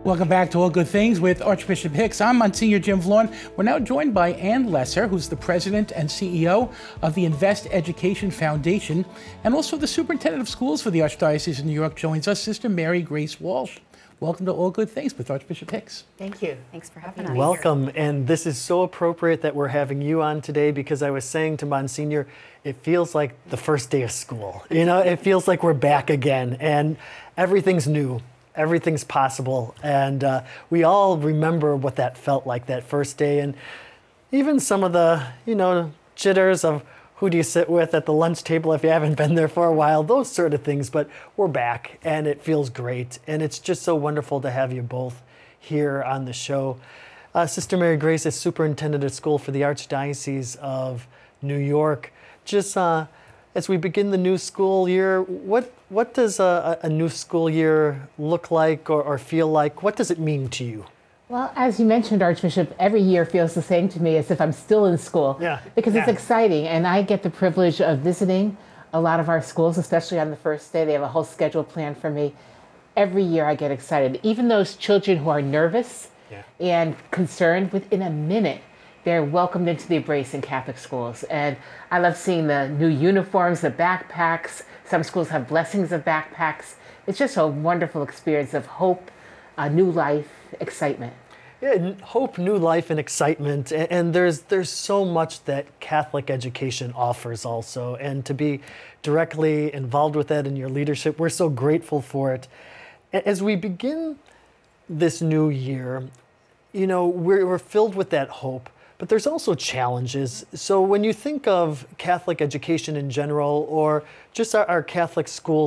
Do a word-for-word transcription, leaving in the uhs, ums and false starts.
Welcome back to All Good Things with Archbishop Hicks. I'm Monsignor Jim Vaughn. We're now joined by Ann Lesser, who's the president and C E O of the Invest Education Foundation, and also the superintendent of schools for the Archdiocese of New York. Joins us Sister Mary Grace Walsh. Welcome to All Good Things with Archbishop Hicks. Thank you. Thanks for having us. Welcome, and this is so appropriate that we're having you on today, because I was saying to Monsignor, it feels like the first day of school. You know, it feels like we're back again, and everything's new. Everything's possible, and uh, we all remember what that felt like that first day, and even some of the, you know, jitters of who do you sit with at the lunch table if you haven't been there for a while, those sort of things. But we're back, and it feels great, and it's just so wonderful to have you both here on the show. Uh, Sister Mary Grace is superintendent of school for the Archdiocese of New York. Just uh, as we begin the new school year, what what does a, a new school year look like or, or feel like? What does it mean to you? Well, as you mentioned, Archbishop, every year feels the same to me, as if I'm still in school. Yeah. Because yeah. it's exciting, and I get the privilege of visiting a lot of our schools, especially on the first day. They have a whole schedule planned for me. Every year I get excited. Even those children who are nervous yeah. and concerned, within a minute, they're welcomed into the embrace in Catholic schools. And I love seeing the new uniforms, the backpacks. Some schools have blessings of backpacks. It's just a wonderful experience of hope, uh, new life, excitement. Yeah, hope, new life, and excitement. And, and there's there's so much that Catholic education offers also. And to be directly involved with that in your leadership, we're so grateful for it. As we begin this new year, you know, we're, we're filled with that hope. But there's also challenges. So when you think of Catholic education in general, or just our, our Catholic schools,